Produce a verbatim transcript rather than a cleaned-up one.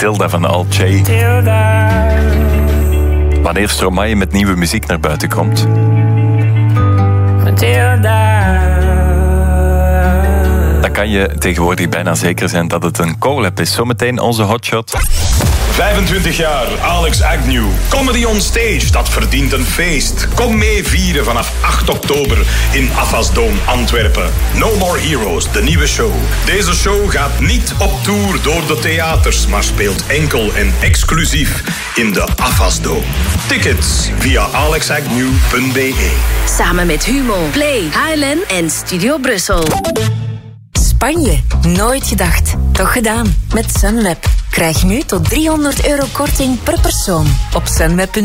Matilda van Al J. Wanneer Stromae met nieuwe muziek naar buiten komt. Dan kan je tegenwoordig bijna zeker zijn dat het een collab is. Zometeen onze hotshot. vijfentwintig jaar, Alex Agnew. Comedy on Stage, dat verdient een feest. Kom mee vieren vanaf acht oktober in Afasdome Antwerpen. No More Heroes, de nieuwe show. Deze show gaat niet op tour door de theaters, maar speelt enkel en exclusief in de Afasdome. Tickets via alex agnew punt b e. Samen met Humo, Play, H L N en Studio Brussel. Spanje, nooit gedacht, toch gedaan. Met Sunweb. Krijg nu tot driehonderd euro korting per persoon op sunweb punt b e.